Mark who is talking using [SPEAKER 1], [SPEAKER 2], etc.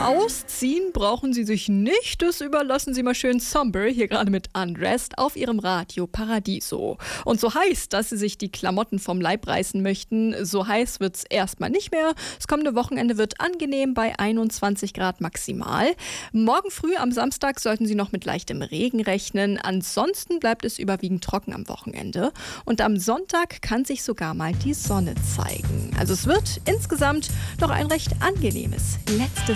[SPEAKER 1] Ausziehen brauchen Sie sich nicht, das überlassen Sie mal schön Somber, hier gerade mit Undressed auf Ihrem Radio Paradiso. Und so heiß, dass Sie sich die Klamotten vom Leib reißen möchten, so heiß wird's erstmal nicht mehr. Das kommende Wochenende wird angenehm bei 21 Grad maximal. Morgen früh am Samstag sollten Sie noch mit leichtem Regen rechnen. Ansonsten bleibt es überwiegend trocken am Wochenende. Und am Sonntag kann sich sogar mal die Sonne zeigen. Also es wird insgesamt doch ein recht angenehmes letztes